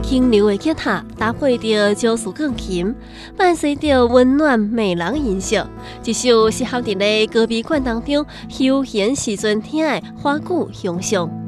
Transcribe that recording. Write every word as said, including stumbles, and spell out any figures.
轻柔的吉他搭配着九弦钢琴，伴随着温暖迷人音色，一首适合伫咧高美馆当中休闲时阵听的花鼓响响。